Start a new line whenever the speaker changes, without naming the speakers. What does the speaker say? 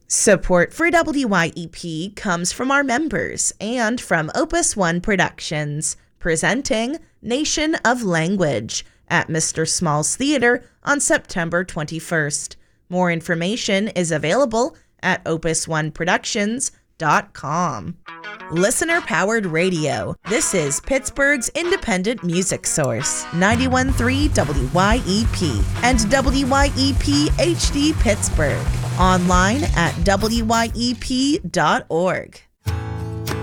Support for WYEP comes from our members and from Opus One Productions, presenting Nation of Language at Mr. Small's Theater on September 21st. More information is available at opusoneproductions.com. Listener-powered radio. This is Pittsburgh's independent music source, 91.3 WYEP and WYEP HD Pittsburgh. Online at wyep.org.